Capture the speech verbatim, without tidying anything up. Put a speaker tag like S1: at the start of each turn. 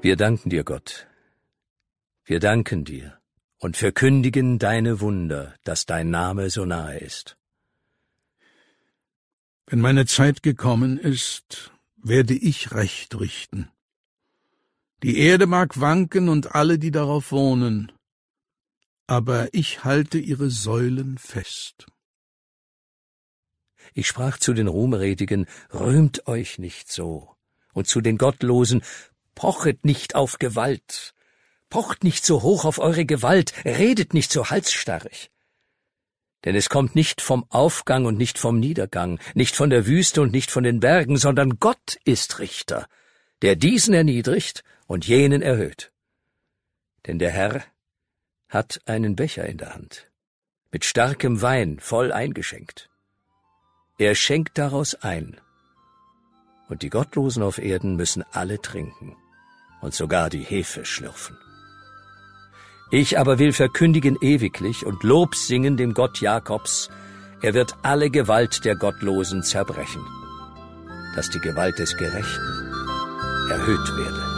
S1: Wir danken dir, Gott. Wir danken dir und verkündigen deine Wunder, dass dein Name so nahe ist.
S2: Wenn meine Zeit gekommen ist, werde ich Recht richten. Die Erde mag wanken und alle, die darauf wohnen, aber ich halte ihre Säulen fest.
S1: Ich sprach zu den Ruhmredigen, rühmt euch nicht so, und zu den Gottlosen, pochet nicht auf Gewalt, pocht nicht so hoch auf eure Gewalt, redet nicht so halsstarrig. Denn es kommt nicht vom Aufgang und nicht vom Niedergang, nicht von der Wüste und nicht von den Bergen, sondern Gott ist Richter, der diesen erniedrigt und jenen erhöht. Denn der Herr hat einen Becher in der Hand, mit starkem Wein voll eingeschenkt. Er schenkt daraus ein, und die Gottlosen auf Erden müssen alle trinken und sogar die Hefe schlürfen. Ich aber will verkündigen ewiglich und Lob singen dem Gott Jakobs, er wird alle Gewalt der Gottlosen zerbrechen, dass die Gewalt des Gerechten erhöht werde.